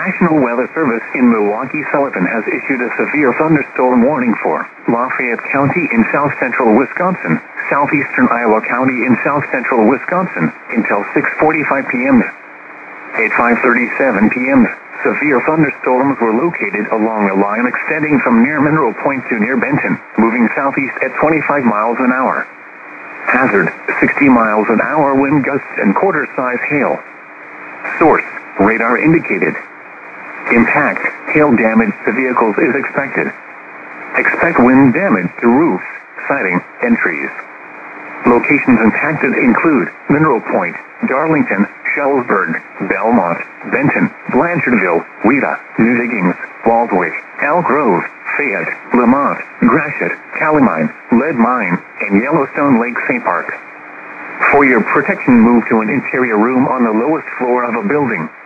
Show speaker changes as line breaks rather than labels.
National Weather Service in Milwaukee-Sullivan has issued a severe thunderstorm warning for Lafayette County in south-central Wisconsin, southeastern Iowa County in south-central Wisconsin, until 6:45 p.m. At 5:37 p.m., severe thunderstorms were located along a line extending from near Mineral Point to near Benton, moving southeast at 25 miles an hour. Hazard, 60 miles an hour wind gusts and quarter-size hail. Source, radar indicated. Impact, hail damage to vehicles is expected. Expect wind damage to roofs, siding, and trees. Locations impacted include Mineral Point, Darlington, Shullsburg, Belmont, Benton, Blanchardville, Wheeler, New Diggings, Waldwick, Elk Grove, Fayette, Lamont, Gratiot, Calamine, Lead Mine, and Yellowstone Lake St. Park. For your protection, move to an interior room on the lowest floor of a building.